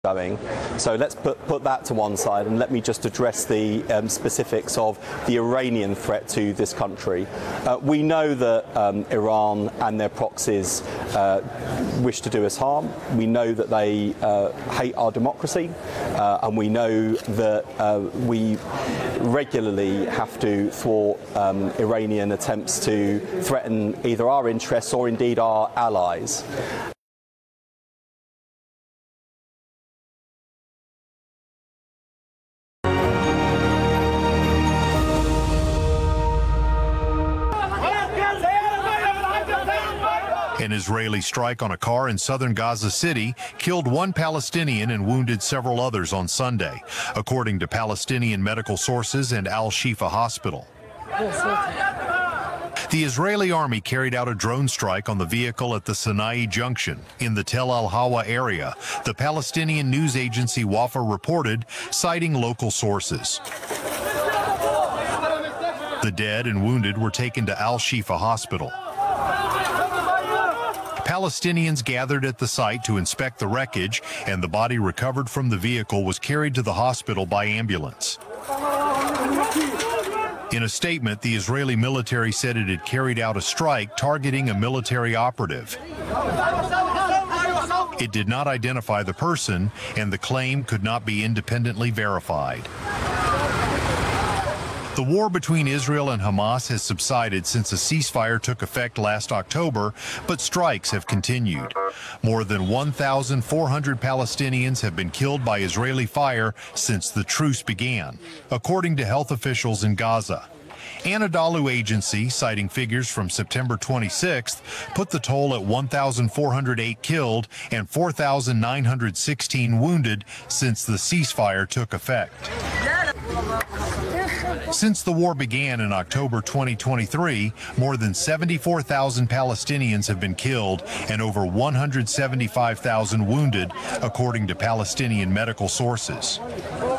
going. So let's put that to one side and let me just address the specifics of the Iranian threat to this country. We know that Iran and their proxies wish to do us harm. We know that they hate our democracy, and we know that we regularly have to thwart Iranian attempts to threaten either our interests or indeed our allies. An Israeli strike on a car in southern Gaza City killed one Palestinian and wounded several others on Sunday, according to Palestinian medical sources and Al-Shifa Hospital. The Israeli army carried out a drone strike on the vehicle at the Sinai Junction in the Tel Al-Hawa area, the Palestinian news agency Wafa reported, citing local sources. The dead and wounded were taken to Al-Shifa Hospital. Palestinians gathered at the site to inspect the wreckage, and the body recovered from the vehicle was carried to the hospital by ambulance. In a statement, the Israeli military said it had carried out a strike targeting a military operative. It did not identify the person, and the claim could not be independently verified. The war between Israel and Hamas has subsided since a ceasefire took effect last October, but strikes have continued. More than 1,400 Palestinians have been killed by Israeli fire since the truce began, according to health officials in Gaza. Anadolu Agency, citing figures from September 26th, put the toll at 1,408 killed and 4,916 wounded since the ceasefire took effect. Since the war began in October 2023, more than 74,000 Palestinians have been killed and over 175,000 wounded, according to Palestinian medical sources.